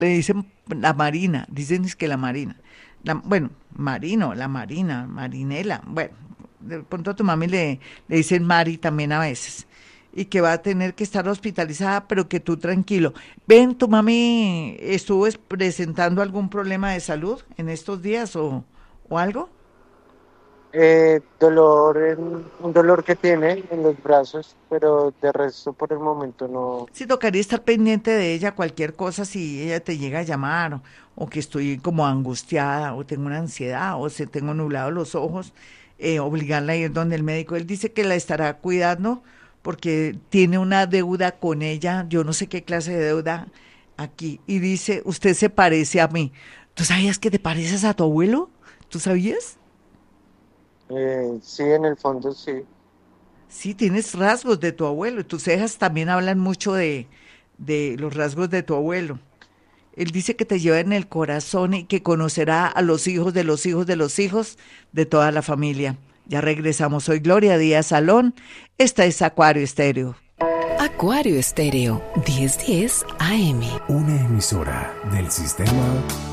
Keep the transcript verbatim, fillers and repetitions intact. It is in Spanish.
Le dicen la Marina, dicen es que la Marina. La, bueno, Marino, la Marina, Marinela. Bueno, de pronto a tu mami le, le dicen Mari también a veces. Y que va a tener que estar hospitalizada, pero que tú tranquilo. Ven, tu mami estuvo es- presentando algún problema de salud en estos días o, o algo. Eh, dolor, en- un dolor que tiene en los brazos, pero de resto por el momento no. Sí, tocaría estar pendiente de ella, cualquier cosa, si ella te llega a llamar, o, o que estoy como angustiada, o tengo una ansiedad, o se tengo nublados los ojos, eh, obligarla a ir donde el médico. Él dice que la estará cuidando porque tiene una deuda con ella, yo no sé qué clase de deuda aquí, y dice, usted se parece a mí. ¿Tú sabías que te pareces a tu abuelo? ¿Tú sabías? Eh, sí, en el fondo sí. Sí, tienes rasgos de tu abuelo. Tus cejas también hablan mucho de, de los rasgos de tu abuelo. Él dice que te lleva en el corazón y que conocerá a los hijos de los hijos de los hijos de toda la familia. Ya regresamos. Soy Gloria Díaz Salón. Esta es Acuario Estéreo. Acuario Estéreo, diez diez A M. Una emisora del sistema